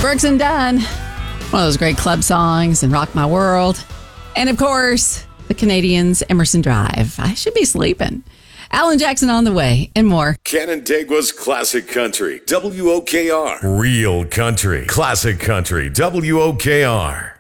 Brooks and Dunn. One of those great club songs and Rock My World. And of course, the Canadians' Emerson Drive. I should be sleeping. Alan Jackson on the way and more. Canandaigua's Classic Country, WOKR. Real country, classic country, WOKR.